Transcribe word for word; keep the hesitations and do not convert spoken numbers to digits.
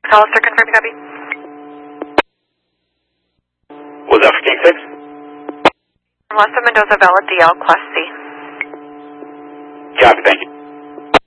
Hollister, confirm copy. Was that for King six? From West of Mendoza, valid D L, Class C. Copy, thank you.